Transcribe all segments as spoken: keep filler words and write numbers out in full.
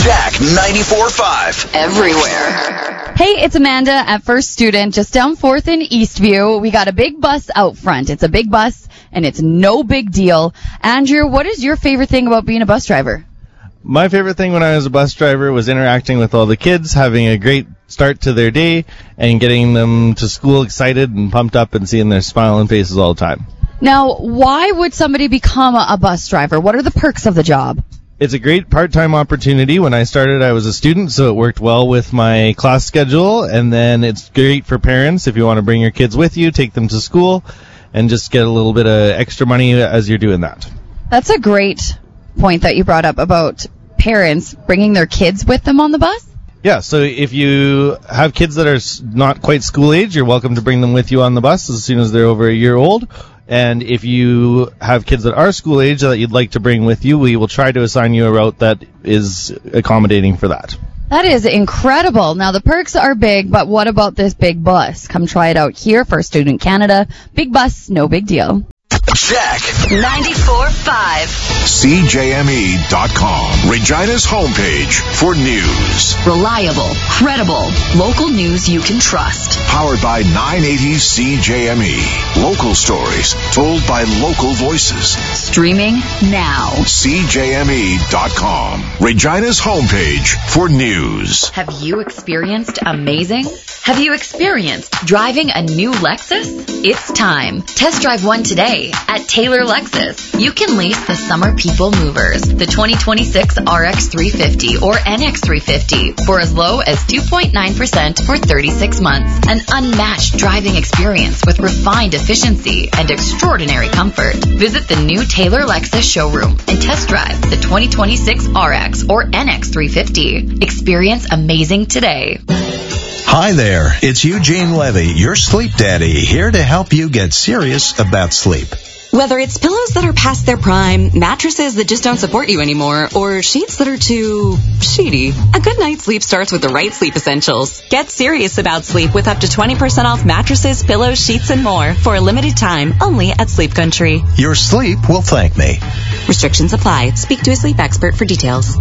Jack ninety-four point five. Everywhere. Hey, it's Amanda at First Student, just down fourth in Eastview. We got a big bus out front. It's a big bus, and it's no big deal. Andrew, what is your favorite thing about being a bus driver? My favorite thing when I was a bus driver was interacting with all the kids, having a great start to their day, and getting them to school excited and pumped up and seeing their smiling faces all the time. Now, why would somebody become a, a bus driver? What are the perks of the job? It's a great part-time opportunity. When I started, I was a student, so it worked well with my class schedule, and then it's great for parents if you want to bring your kids with you, take them to school, and just get a little bit of extra money as you're doing that. That's a great point that you brought up about parents bringing their kids with them on the bus. Yeah, so if you have kids that are not quite school age, you're welcome to bring them with you on the bus as soon as they're over a year old. And if you have kids that are school age that you'd like to bring with you, we will try to assign you a route that is accommodating for that. That is incredible. Now, the perks are big, but what about this big bus? Come try it out here for Student Canada. Big bus, no big deal. Jack ninety-four point five. C J M E dot com, Regina's homepage for news. Reliable, credible, local news you can trust. Powered by nine eighty C J M E. Local stories told by local voices. Streaming now. C J M E dot com, Regina's homepage for news. Have you experienced amazing? Have you experienced driving a new Lexus? It's time. Test drive one today at Taylor Lexus. You can lease the Summer People Movers, the twenty twenty-six R X three fifty or N X three fifty for as low as two point nine percent for thirty-six months. An unmatched driving experience with refined efficiency and extraordinary comfort. Visit the new Taylor Lexus showroom and test drive the twenty twenty-six R X or N X three fifty. Experience amazing today. Hi there, it's Eugene Levy, your sleep daddy, here to help you get serious about sleep. Whether it's pillows that are past their prime, mattresses that just don't support you anymore, or sheets that are too sheety, a good night's sleep starts with the right sleep essentials. Get serious about sleep with up to twenty percent off mattresses, pillows, sheets, and more for a limited time only at Sleep Country. Your sleep will thank me. Restrictions apply. Speak to a sleep expert for details.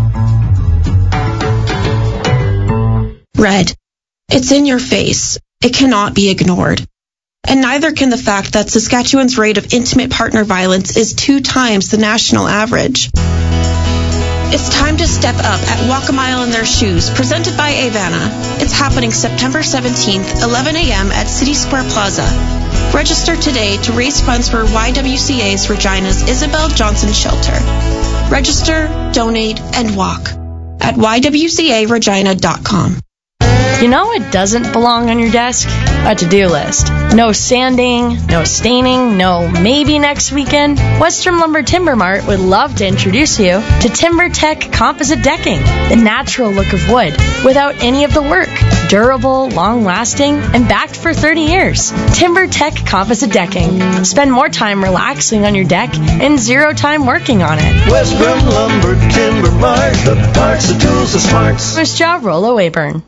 Red. It's in your face. It cannot be ignored. And neither can the fact that Saskatchewan's rate of intimate partner violence is two times the national average. It's time to step up at Walk a Mile in Their Shoes, presented by Avana. It's happening September seventeenth, eleven a.m. at City Square Plaza. Register today to raise funds for Y W C A's Regina's Isabel Johnson Shelter. Register, donate, and walk at Y W C A Regina dot com. You know what doesn't belong on your desk? A to-do list. No sanding, no staining, no maybe next weekend. Western Lumber Timber Mart would love to introduce you to TimberTech Composite Decking, the natural look of wood, without any of the work. Durable, long-lasting, and backed for thirty years. TimberTech Composite Decking. Spend more time relaxing on your deck and zero time working on it. Western Lumber Timber Mart, the parts, the tools, the smarts. First job, Rollo Weyburn.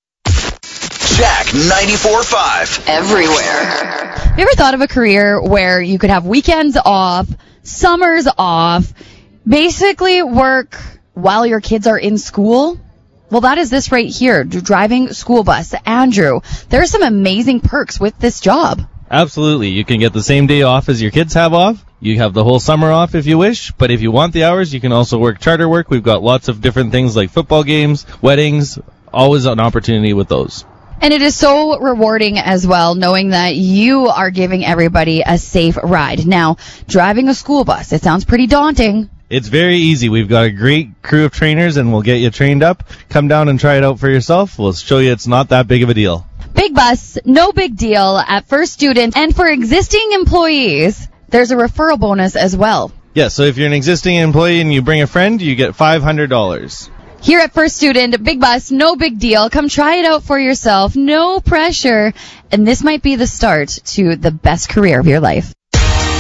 Jack ninety-four point five. Everywhere. Have you ever thought of a career where you could have weekends off, summers off, basically work while your kids are in school? Well, that is this right here, driving school bus. Andrew, there are some amazing perks with this job. Absolutely. You can get the same day off as your kids have off. You have the whole summer off if you wish, but if you want the hours, you can also work charter work. We've got lots of different things like football games, weddings, always an opportunity with those. And it is so rewarding as well, knowing that you are giving everybody a safe ride. Now, driving a school bus, it sounds pretty daunting. It's very easy. We've got a great crew of trainers, and we'll get you trained up. Come down and try it out for yourself. We'll show you it's not that big of a deal. Big bus, no big deal at First Student. And for existing employees, there's a referral bonus as well. Yeah, so if you're an existing employee and you bring a friend, you get five hundred dollars. Here at First Student, big bus, no big deal. Come try it out for yourself. No pressure. And this might be the start to the best career of your life.